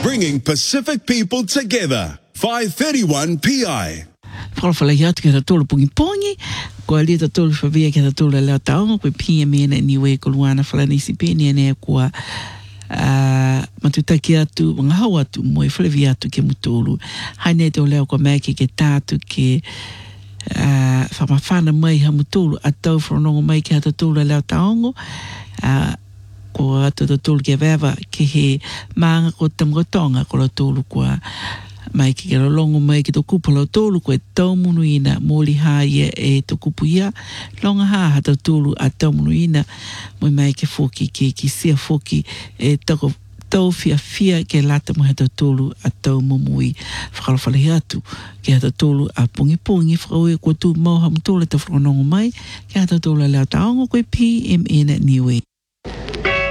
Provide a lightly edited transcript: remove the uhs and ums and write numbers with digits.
bringing Pacific people together. 531 PI. Whakalawhala atu ke tatolo pungi ko alia tatolo whawea ke tatolo leo taonga koe PMN niwe ko luana whalanisi pēnia nea kua matutaki atu, mga hau atu moe whalewi atu ke mutolu. Haine te o leo ko mea ke tātu ke whamawhana mai ha mutolu atau whanongo mai ke ha tatolo leo taongo. Ko atu tatolo ke wewa ke he maanga ko tamgotonga ko la tolu kua mai ki kero longo mai ki to kupa lau tolu koe tau munu ina mōli haia e to kupu ia longa haa tau tolu a tau munu ina moi mai ke foki ke ki sia foki e tau fia ke lata mo tau tolu a tau mumui whakalawhalahi atu ke tau tolu a pungi whakaue kua tu mau hamutola tau whakanongo mai ke tau tolu a leo taongo koe PMN niwe.